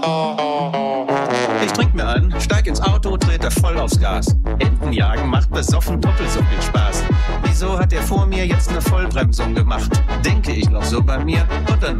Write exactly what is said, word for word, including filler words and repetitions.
Ich trink mir an, steig ins Auto, trete voll aufs Gas. Enten jagen macht besoffen doppelt so viel Spaß. Wieso hat er vor mir jetzt eine Vollbremsung gemacht? Denke ich noch so bei mir und dann